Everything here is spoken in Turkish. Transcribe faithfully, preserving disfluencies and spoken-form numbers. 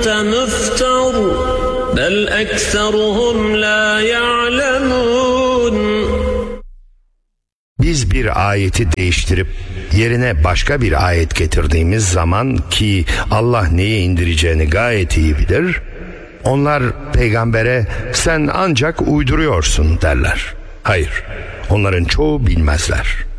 قلت مفتر بل أكثرهم لا يعلمون. Biz bir ayeti değiştirip yerine başka bir ayet getirdiğimiz zaman, ki Allah neyi indireceğini gayet iyi bilir, onlar peygambere sen ancak uyduruyorsun derler. Hayır, onların çoğu bilmezler.